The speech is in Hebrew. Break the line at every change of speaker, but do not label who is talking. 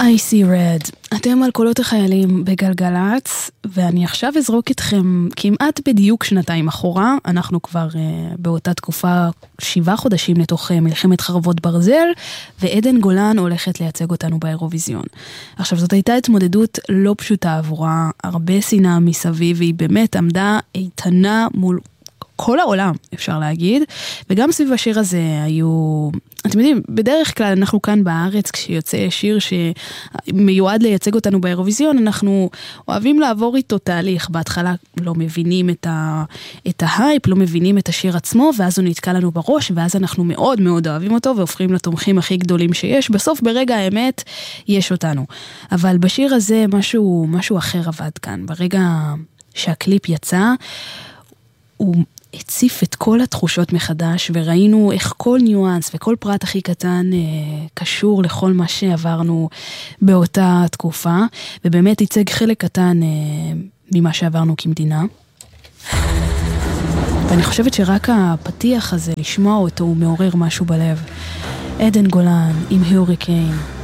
I see red. אתם על קולות החיילים בגלגלץ, ואני עכשיו אזרוק אתכם כמעט בדיוק שנתיים אחורה. אנחנו כבר באותה תקופה 7 חודשים לתוך מלחמת חרבות ברזל, ועדן גולן הולכת לייצג אותנו באירוויזיון. עכשיו, זאת הייתה התמודדות לא פשוטה עבורה, הרבה שנאה מסביב, והיא באמת עמדה איתנה מול כל העולם, אפשר להגיד, וגם סביב השיר הזה היו, אתם יודעים, בדרך כלל אנחנו כאן בארץ, כשיוצא שיר שמיועד לייצג אותנו באירוויזיון, אנחנו אוהבים לעבור איתו תהליך, בהתחלה לא מבינים את ההייפ, לא מבינים את השיר עצמו, ואז הוא נתקע לנו בראש, ואז אנחנו מאוד מאוד אוהבים אותו, והופכים לתומכים הכי גדולים שיש, בסוף ברגע האמת יש אותנו. אבל בשיר הזה משהו אחר עבד כאן, ברגע שהקליפ יצא, הוא הציף את כל התחושות מחדש, וראינו איך כל ניואנס וכל פרט הכי קטן קשור לכל מה שעברנו באותה תקופה, ובאמת ייצג חלק קטן ממה שעברנו כמדינה. ואני חושבת שרק הפתיח הזה, לשמוע אותו, הוא מעורר משהו בלב. עדן גולן עם הוריקן.